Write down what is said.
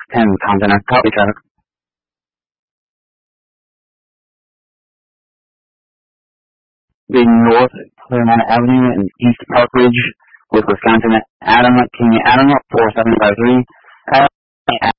10 Compton, copy traffic. The North Claremont Avenue and East Park Ridge with Wisconsin King Adam 4753.